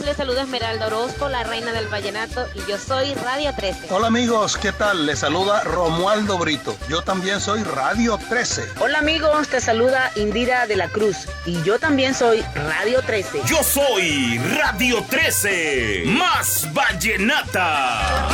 les saluda Esmeralda Orozco, la reina del vallenato, y yo soy Radio 13. Hola amigos, ¿qué tal? Les saluda Romualdo Brito. Yo también soy Radio 13. Hola amigos, te saluda Indira de la Cruz y yo también soy Radio 13. Yo soy Radio 13, más vallenata.